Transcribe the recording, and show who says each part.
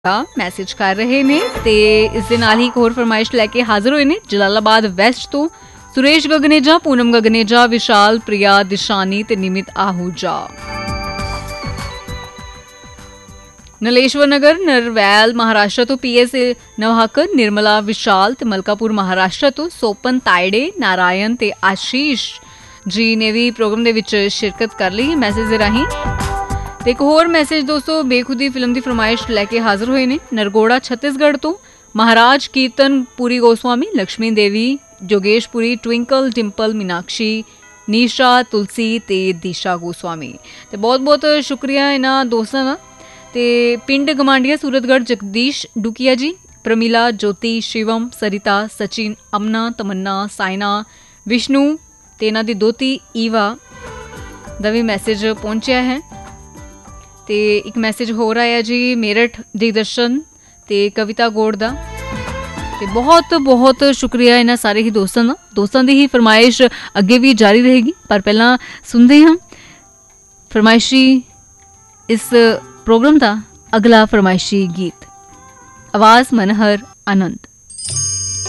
Speaker 1: Message कर रहे ने ते इस दे नाल ही एक होर फरमाइश लैके हाजिर होए ने जलालाबाद वैस्ट तो सुरेश गगनेजा, पूनम गगनेजा, विशाल, प्रिया, दिशानी ते निमित आहूजा। नलेश्वर नगर नरवैल महाराष्ट्र तो पीएस नवहाकर, निर्मला, विशाल ते मलकापुर महाराष्ट्र तो सोपन तायडे, नारायण ते आशीष जी ने भी प्रोग्राम दे विच शिरकत कर ली मैसेज दे राहीं। ते एक होर मैसेज दोस्तों बेखुदी फिल्म की फरमाइश लैके हाजिर हुए ने नरगोड़ा छत्तीसगढ़ तो महाराज कीर्तन पुरी गोस्वामी, लक्ष्मी देवी, जोगेशपुरी, ट्विंकल, डिंपल, मीनाक्षी, नीशा, तुलसी ते दिशा गोस्वामी। ते बहुत बहुत शुक्रिया इन्हां दोस्तां दा। ते पिंड गमांडिया सूरतगढ़ जगदीश डुकिया जी, प्रमिला, ज्योति, शिवम, सरिता, सचिन, अमना, तमन्ना, साइना, विष्णु ते इन्हां दी दोती ईवा दा भी मैसेज पहुंचिया है। ते एक मैसेज हो रहा है जी मेरठ दिग्दर्शन ते कविता गौड़ दा। ते बहुत बहुत शुक्रिया इन्हां सारे ही दोस्तां दी ही फरमाइश अगे भी जारी रहेगी। पर पहला सुनते हैं फरमाइशी इस प्रोग्राम दा अगला फरमाइशी गीत। आवाज मनहर आनंद।